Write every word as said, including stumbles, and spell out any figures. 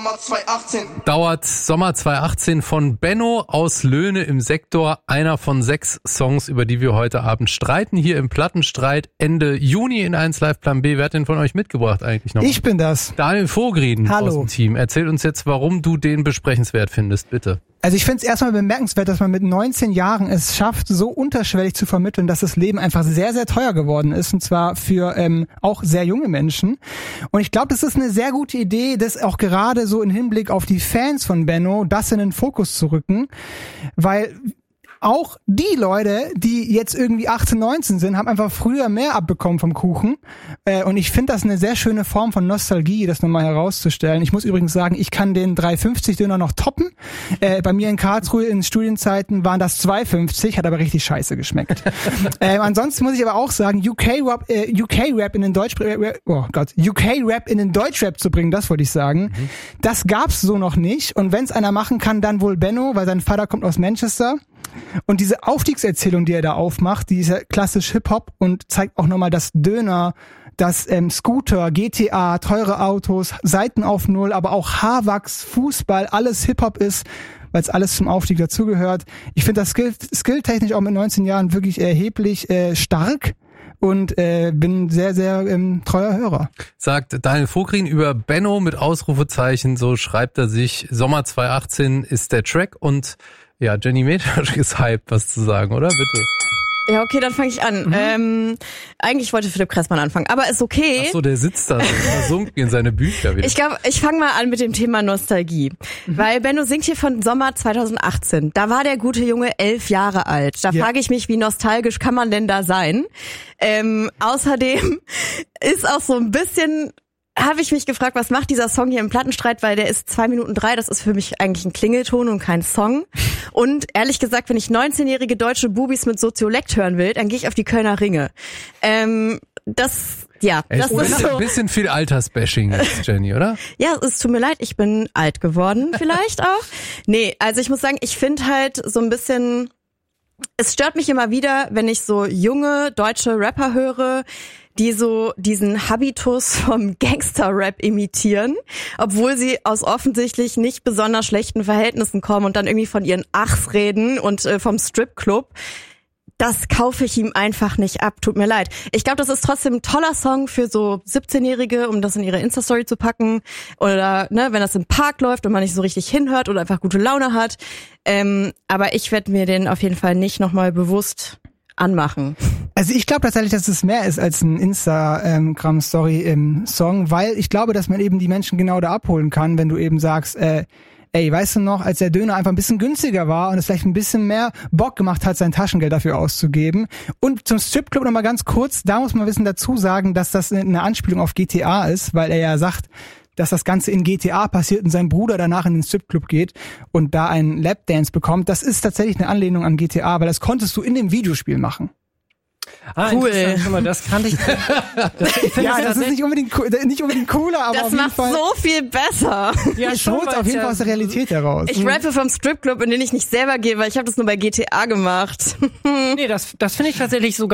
Sommer zweitausendachtzehn. Dauert Sommer zweitausendachtzehn von Benno aus Löhne im Sektor. Einer von sechs Songs, über die wir heute Abend streiten. Hier im Plattenstreit Ende Juni in eins Live Plan B. Wer hat den von euch mitgebracht eigentlich noch? Ich bin das. Daniel Vogrieden aus dem Team. Erzähl uns jetzt, warum du den besprechenswert findest, bitte. Also ich finde es erstmal bemerkenswert, dass man mit neunzehn Jahren es schafft, so unterschwellig zu vermitteln, dass das Leben einfach sehr, sehr teuer geworden ist, und zwar für ähm, auch sehr junge Menschen. Und ich glaube, das ist eine sehr gute Idee, das auch gerade so im Hinblick auf die Fans von Benno, das in den Fokus zu rücken, weil auch die Leute, die jetzt irgendwie achtzehn, neunzehn sind, haben einfach früher mehr abbekommen vom Kuchen. Äh, und ich finde das eine sehr schöne Form von Nostalgie, das nochmal herauszustellen. Ich muss übrigens sagen, ich kann den drei fünfzig Döner noch toppen. Äh, bei mir in Karlsruhe in Studienzeiten waren das zwei fünfzig, hat aber richtig scheiße geschmeckt. äh, ansonsten muss ich aber auch sagen, U K-Rap äh, U K-Rap in den Deutsch oh Gott, U K-Rap in den Deutschrap zu bringen, das wollte ich sagen. Mhm. Das gab's so noch nicht. Und wenn es einer machen kann, dann wohl Benno, weil sein Vater kommt aus Manchester. Und diese Aufstiegserzählung, die er da aufmacht, die ist ja klassisch Hip-Hop und zeigt auch nochmal, dass Döner, dass ähm, Scooter, G T A, teure Autos, Seiten auf Null, aber auch Haarwachs, Fußball, alles Hip-Hop ist, weil es alles zum Aufstieg dazugehört. Ich finde das Skill, skilltechnisch auch mit neunzehn Jahren wirklich erheblich äh, stark. Und äh, bin sehr, sehr ähm, treuer Hörer. Sagt Daniel Vogrieden über Benno mit Ausrufezeichen, so schreibt er sich. Sommer zweitausendachtzehn ist der Track und ja, Jenny Metasch ist hyped, was zu sagen, oder? Bitte. Ja, okay, dann fange ich an. Mhm. Ähm, eigentlich wollte Philipp Kressmann anfangen, aber ist okay. Ach so, der sitzt da so versunken in seine Bücher wieder. Ich glaube, ich fange mal an mit dem Thema Nostalgie. Mhm. Weil Benno singt hier von Sommer zweitausendachtzehn. Da war der gute Junge elf Jahre alt. Da ja. frage ich mich, wie nostalgisch kann man denn da sein? Ähm, außerdem ist auch so ein bisschen... habe ich mich gefragt, was macht dieser Song hier im Plattenstreit, weil der ist zwei Minuten drei, das ist für mich eigentlich ein Klingelton und kein Song. Und ehrlich gesagt, wenn ich neunzehnjährige deutsche Bubis mit Soziolekt hören will, dann gehe ich auf die Kölner Ringe. Ähm, das, ja, es das ist, ist so. Ein bisschen viel Altersbashing jetzt, Jenny, oder? Ja, es tut mir leid, ich bin alt geworden vielleicht auch. Nee, also ich muss sagen, ich finde halt so ein bisschen, es stört mich immer wieder, wenn ich so junge deutsche Rapper höre, die so diesen Habitus vom Gangster-Rap imitieren, obwohl sie aus offensichtlich nicht besonders schlechten Verhältnissen kommen und dann irgendwie von ihren Achs reden und äh, vom Stripclub. Das kaufe ich ihm einfach nicht ab, tut mir leid. Ich glaube, das ist trotzdem ein toller Song für so siebzehnjährige, um das in ihre Insta-Story zu packen. Oder ne, wenn das im Park läuft und man nicht so richtig hinhört oder einfach gute Laune hat. Ähm, aber ich werde mir den auf jeden Fall nicht nochmal bewusst anmachen. Also ich glaube tatsächlich, dass es mehr ist als ein Instagram-Story im Song, weil ich glaube, dass man eben die Menschen genau da abholen kann, wenn du eben sagst, äh, ey, weißt du noch, als der Döner einfach ein bisschen günstiger war und es vielleicht ein bisschen mehr Bock gemacht hat, sein Taschengeld dafür auszugeben. Und zum Stripclub nochmal ganz kurz, da muss man wissen dazu sagen, dass das eine Anspielung auf G T A ist, weil er ja sagt, dass das Ganze in G T A passiert und sein Bruder danach in den Stripclub geht und da einen Lapdance bekommt. Das ist tatsächlich eine Anlehnung an G T A, weil das konntest du in dem Videospiel machen. Ah, cool. Guck mal, das kannte ich. Das, ja, das ist nicht unbedingt nicht unbedingt cooler, aber das auf jeden macht Fall so viel besser. Ja, ich hol's auf jeden Fall aus der Realität heraus. Ich rappe vom Stripclub, in den ich nicht selber gehe, weil ich habe das nur bei G T A gemacht. Nee, das das finde ich tatsächlich sogar